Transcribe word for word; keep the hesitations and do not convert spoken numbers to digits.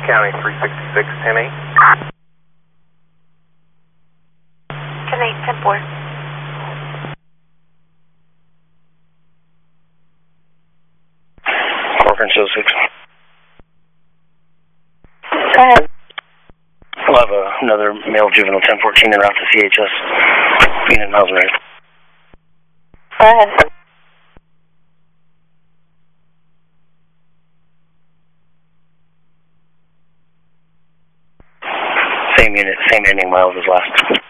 County three sixty-six, ten eight. ten eight, ten four. Corcoran oh six. Go ahead. We'll have uh, another male juvenile ten fourteen en route to C H S. Being in miles an hour. Go ahead. Same unit, same ending miles as last.